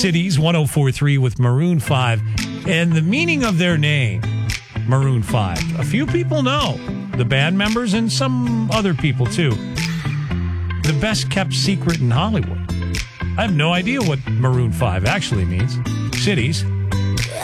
Cities 1043 with Maroon 5. And the meaning of their name, Maroon 5. A few people know, the band members and some other people too. The best kept secret in Hollywood. I have no idea what Maroon 5 actually means. Cities